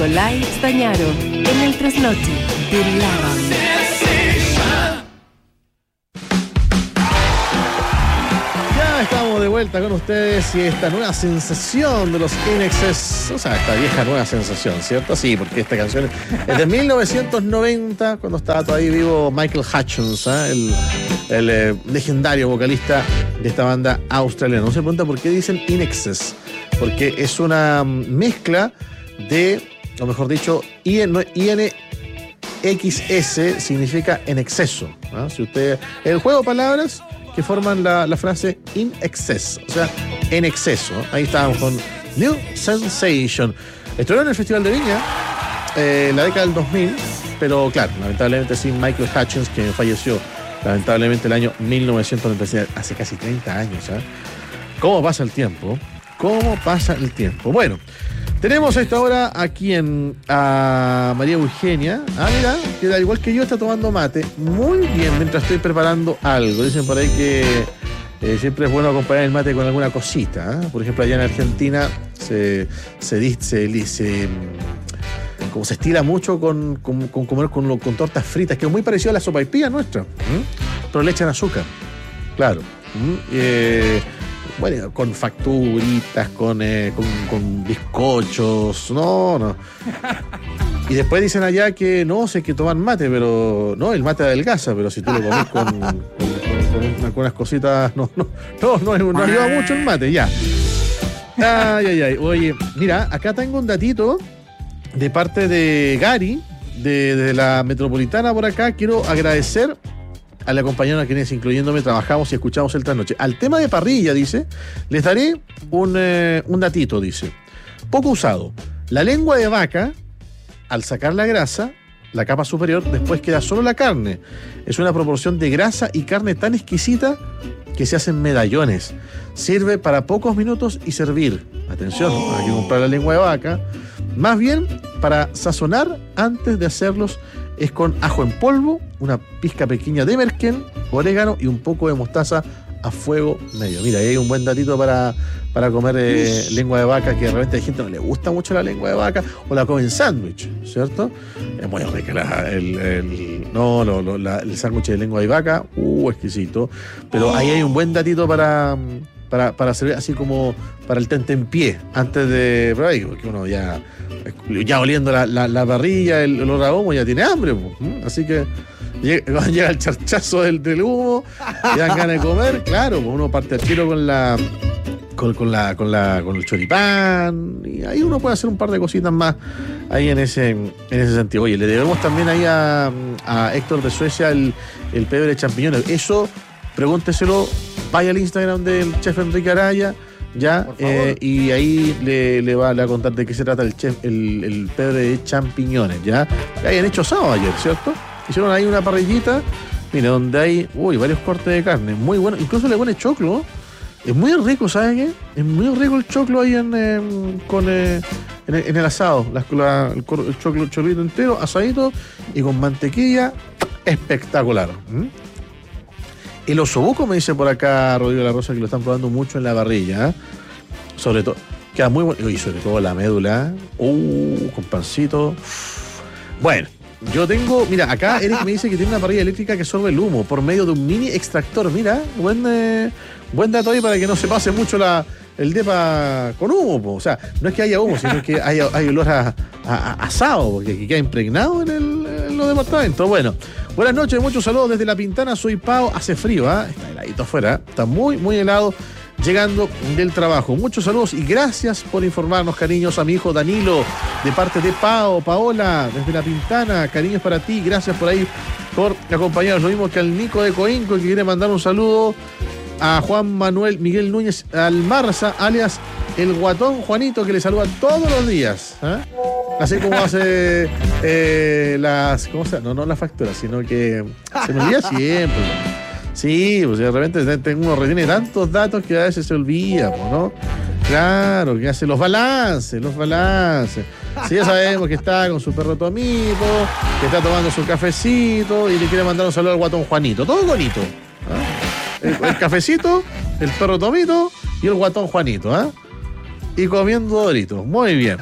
Nicolai Stañaro en el trasnoche de la radio. Estamos de vuelta con ustedes y esta nueva sensación de los INXS, o sea, esta vieja nueva sensación, ¿cierto? Sí, porque esta canción es de 1990, cuando estaba todavía vivo Michael Hutchence, el legendario vocalista de esta banda australiana. No se pregunta por qué dicen INXS, porque es una mezcla de, o mejor dicho, INXS significa en exceso, ¿no? Si usted, el juego de palabras que forman la frase in excess, o sea, en exceso. Ahí estábamos con New Sensation. Estuvieron en el Festival de Viña la década del 2000, pero claro, lamentablemente sin Michael Hutchence, que falleció lamentablemente el año 1996, hace casi 30 años. ¿Cómo pasa el tiempo? ¿Cómo pasa el tiempo? Bueno, tenemos a esta hora aquí a María Eugenia. Mira, que al igual que yo está tomando mate. Muy bien, mientras estoy preparando algo. Dicen por ahí que siempre es bueno acompañar el mate con alguna cosita. Por ejemplo, allá en Argentina como se estila mucho con comer con tortas fritas, que es muy parecido a la sopaipilla nuestra. Pero le echan azúcar. Claro. Bueno, con facturitas, con bizcochos, no. Y después dicen allá que no, sé que toman mate, pero no, el mate adelgaza, pero si tú lo comes con unas cositas, no ayuda mucho el mate, ya. Ay. Oye, mira, acá tengo un datito de parte de Gary, de la Metropolitana por acá. Quiero agradecer a la compañera quienes, incluyéndome, trabajamos y escuchamos el trasnoche. Al tema de parrilla, dice, les daré un datito, dice. Poco usado. La lengua de vaca, al sacar la grasa, la capa superior, después queda solo la carne. Es una proporción de grasa y carne tan exquisita que se hacen medallones. Sirve para pocos minutos y servir. Atención, hay que comprar la lengua de vaca. Más bien, para sazonar antes de hacerlos, es con ajo en polvo, una pizca pequeña de merquén, orégano y un poco de mostaza a fuego medio. Mira, ahí hay un buen datito para comer lengua de vaca, que de repente hay gente que no le gusta mucho la lengua de vaca o la come en sándwich, ¿cierto? Es muy rica el sándwich de lengua de vaca, exquisito. Pero ahí hay un buen datito para servir así como para el tentempié, antes de probar, porque uno ya oliendo la parrilla, el olor a humo, ya tiene hambre, así que llega el charchazo del humo, ya dan ganas de comer, claro, uno parte al tiro con el choripán, y ahí uno puede hacer un par de cositas más ahí en ese sentido. Oye, le debemos también ahí a Héctor de Suecia el pebre de champiñones. Eso, pregúnteselo, vaya al Instagram del chef Enrique Araya, ya, y ahí le va a contar de qué se trata el pebre de champiñones, ya. Hayan hecho asado ayer, ¿cierto? Hicieron ahí una parrillita, mira, donde hay varios cortes de carne, muy bueno, incluso le pone choclo. Es muy rico, ¿sabes qué? Es muy rico el choclo ahí en el asado. El choclito entero, asadito y con mantequilla, espectacular. El osobuco, me dice por acá Rodrigo de la Rosa, que lo están probando mucho en la parrilla. Sobre todo, queda muy bueno. Y sobre todo la médula, con pancito. Bueno, yo tengo, mira, acá Eric me dice que tiene una parrilla eléctrica que absorbe el humo por medio de un mini extractor. Mira, buen dato ahí para que no se pase mucho el depa con humo. O sea, no es que haya humo, sino que hay olor a asado, porque queda impregnado en los departamentos. Bueno, buenas noches, muchos saludos desde La Pintana. Soy Pao, hace frío, está heladito afuera, está muy, muy helado. Llegando del trabajo. Muchos saludos y gracias por informarnos, cariños, a mi hijo Danilo, de parte de Paola, desde La Pintana. Cariños para ti, gracias por ahí, por acompañarnos. Lo mismo que al Nico de Coinco, que quiere mandar un saludo a Juan Manuel Miguel Núñez Almarza, alias el Guatón Juanito, que le saluda todos los días. Así como hace no las facturas, sino que se me olvida siempre. Sí, pues de repente uno retiene tantos datos que a veces se olvida, ¿no? Claro, que hace los balances. Sí, ya sabemos que está con su perro Tomito, que está tomando su cafecito y le quiere mandar un saludo al Guatón Juanito. Todo bonito. El cafecito, el perro Tomito y el Guatón Juanito. y comiendo Doritos. Muy bien.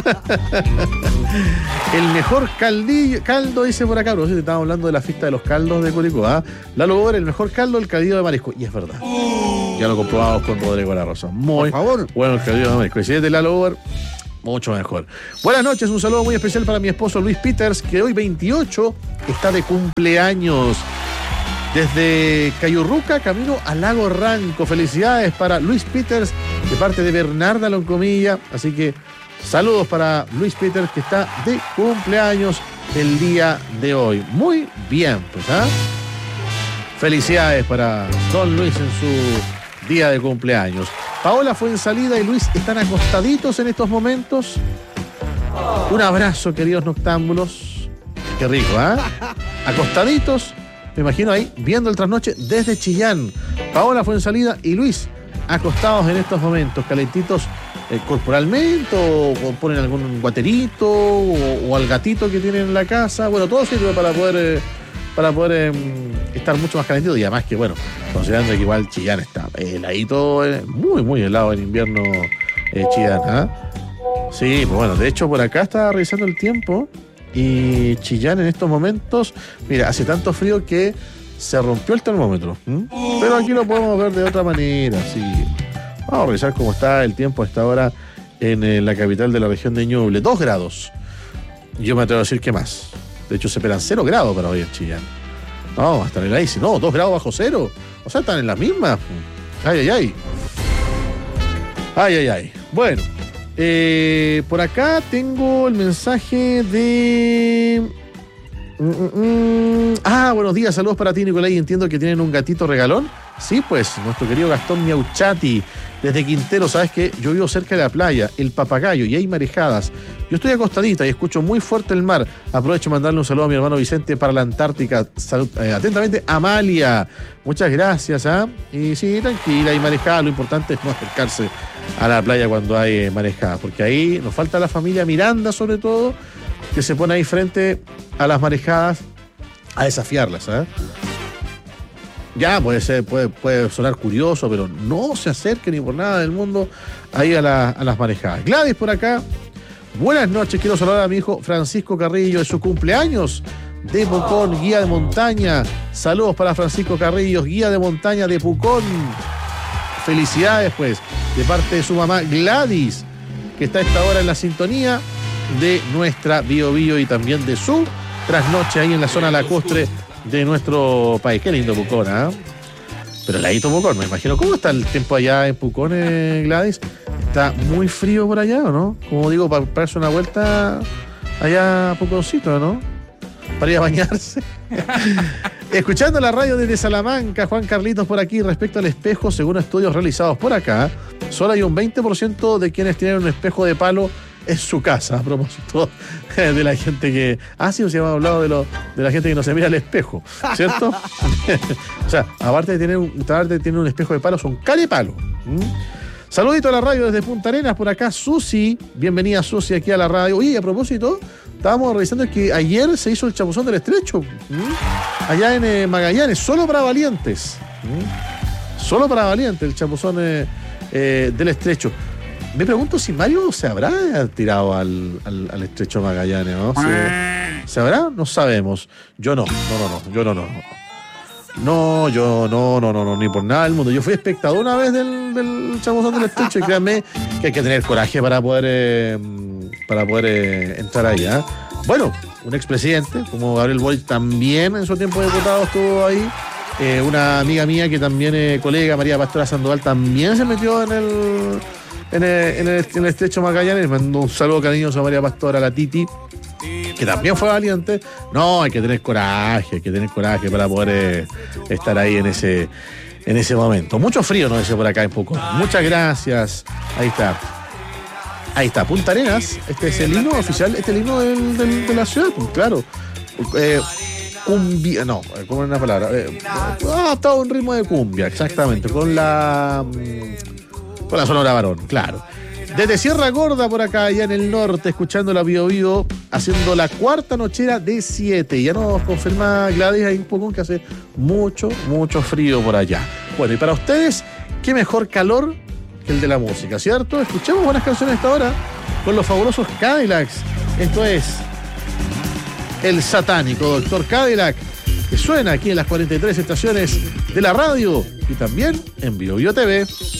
El mejor caldo, dice por acá, pero si estamos hablando de la fiesta de los caldos de Curicó, ¿ah? Lalo Bober, el mejor caldo, el caldillo de marisco. Y es verdad. Ya lo comprobamos con Rodrigo La Rosa. Muy por favor. Bueno el caldillo de marisco. Y si es de Lalo Bober, mucho mejor. Buenas noches, un saludo muy especial para mi esposo Luis Peters, que hoy 28 está de cumpleaños. Desde Cayurruca, camino a Lago Ranco. Felicidades para Luis Peters, de parte de Bernarda Loncomilla. Así que saludos para Luis Peters, que está de cumpleaños el día de hoy. Muy bien, pues, ¿ah? Felicidades para don Luis en su día de cumpleaños. Paola Fuensalida y Luis están acostaditos en estos momentos. Un abrazo, queridos noctámbulos. Qué rico, ¿ah? Acostaditos. Me imagino ahí viendo el trasnoche desde Chillán. Paola Fuensalida y Luis acostados en estos momentos, calentitos corporalmente, o ponen algún guaterito o al gatito que tienen en la casa. Bueno, todo sirve para poder estar mucho más calentito. Y además que, bueno, considerando que igual Chillán está heladito, muy, muy helado en invierno, Chillán, ¿ah? Sí, pues bueno, de hecho por acá estaba revisando el tiempo. Y Chillán en estos momentos, mira, hace tanto frío que se rompió el termómetro. Pero aquí lo podemos ver de otra manera, sí. Vamos a revisar cómo está el tiempo a esta hora en la capital de la región de Ñuble. 2 grados. Yo me atrevo a decir que más. De hecho, se esperan 0 grados para hoy en Chillán. No, hasta en el ICI. No, 2 grados bajo cero. O sea, están en las mismas. Ay, ay, ay. Ay, ay, ay. Bueno. Por acá tengo el mensaje de... buenos días, saludos para ti, Nicolás. Entiendo que tienen un gatito regalón. Sí, pues, nuestro querido Gastón Miauchati, desde Quintero. Sabes que yo vivo cerca de la playa, el Papagayo, y hay marejadas. Yo estoy acostadita y escucho muy fuerte el mar. Aprovecho de mandarle un saludo a mi hermano Vicente para la Antártica. Salud, atentamente, Amalia. Muchas gracias, ¿ah? Y sí, tranquila, hay marejada. Lo importante es no acercarse a la playa cuando hay marejada, porque ahí nos falta la familia Miranda, sobre todo, que se pone ahí frente a las marejadas a desafiarlas, ¿eh? Ya puede sonar curioso, pero no se acerque ni por nada del mundo ahí a las marejadas. Gladys por acá. Buenas noches, quiero saludar a mi hijo Francisco Carrillo de su cumpleaños de Pucón, guía de montaña. Saludos para Francisco Carrillo, guía de montaña de Pucón. Felicidades, pues, de parte de su mamá Gladys, que está a esta hora en la sintonía de nuestra Bio Bio y también de su trasnoche ahí en la zona lacustre de nuestro país. Qué lindo Pucón, ¿ah? Pero heladito Pucón, me imagino. ¿Cómo está el tiempo allá en Pucón, Gladys? ¿Está muy frío por allá o no? Como digo, para darse una vuelta allá a Puconcito, ¿no? Para ir a bañarse. Escuchando la radio desde Salamanca, Juan Carlitos por aquí. Respecto al espejo, según estudios realizados por acá, solo hay un 20% de quienes tienen un espejo de palo en su casa, a propósito de la gente que... sí, se ha hablado de la gente que no se mira al espejo, ¿cierto? O sea, aparte de tener un espejo de palo, son carepalo. Saludito a la radio desde Punta Arenas, por acá Susi. Bienvenida Susi aquí a la radio. Oye, a propósito, estábamos revisando que ayer se hizo el Chapuzón del Estrecho, allá en Magallanes, solo para valientes. Solo para valientes el Chapuzón del Estrecho. Me pregunto si Mario se habrá tirado al Estrecho Magallanes, ¿no? ¿Se habrá? No sabemos. Yo no, ni por nada del mundo. Yo fui espectador una vez del Chapuzón del Estrecho y créanme que hay que tener coraje para poder entrar ahí, ¿eh? Bueno, un expresidente como Gabriel Boric también en su tiempo de diputado estuvo ahí. Una amiga mía que también colega, María Pastora Sandoval, también se metió en el Estrecho Magallanes. Mando un saludo cariñoso a María Pastora, a la Titi, que también fue valiente. No, hay que tener coraje para poder estar ahí en ese momento. Mucho frío, no dice por acá en Pucón. Muchas gracias. Ahí está, Punta Arenas. Este es el himno oficial, este es el himno de la ciudad, pues, claro. Cumbia, no, ¿cómo es una palabra? Todo un ritmo de cumbia, exactamente, con la Sonora Varón, claro. Desde Sierra Gorda por acá, allá en el norte, escuchando la Bio Bio, haciendo la cuarta nochera de 7. Ya nos confirma Gladys ahí un poco que hace mucho, mucho frío por allá. Bueno, y para ustedes, qué mejor calor que el de la música, ¿cierto? Escuchemos buenas canciones hasta ahora con los fabulosos Cadillacs. Esto es el satánico Doctor Cadillac, que suena aquí en las 43 estaciones de la radio y también en Bio Bio TV.